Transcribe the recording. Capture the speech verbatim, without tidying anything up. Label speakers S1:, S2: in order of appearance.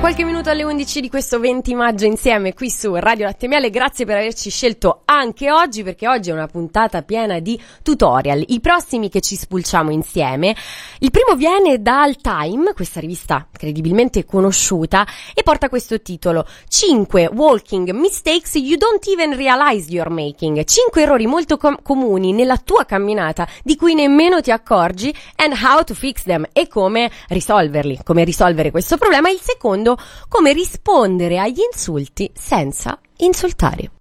S1: Qualche minuto alle undici di questo venti maggio insieme qui su Radio Latte Miele. Grazie per averci scelto anche oggi, perché oggi è una puntata piena di tutorial. I prossimi che ci spulciamo insieme, il primo viene dal Time, questa rivista credibilmente conosciuta, e porta questo titolo: cinque walking mistakes you don't even realize you're making. cinque errori molto com- comuni nella tua camminata di cui nemmeno ti accorgi, and how to fix them, e come risolverli, come risolvere questo problema. Il secondo, come rispondere agli insulti senza insultare.